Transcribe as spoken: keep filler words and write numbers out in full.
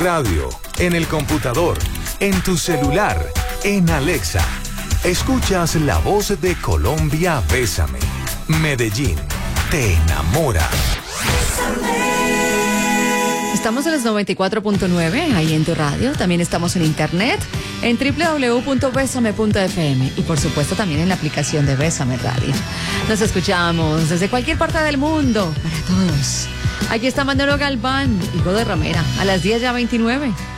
radio, en el computador, en tu celular, en Alexa. Escuchas la voz de Colombia, Bésame. Medellín, te enamora. Estamos en los noventa y cuatro punto nueve, ahí en tu radio. También estamos en internet, en doble u doble u doble u punto besame punto efe eme y por supuesto también en la aplicación de Bésame Radio. Nos escuchamos desde cualquier parte del mundo, para todos. Aquí está Manolo Galván, hijo de Ramera, a las diez ya veintinueve.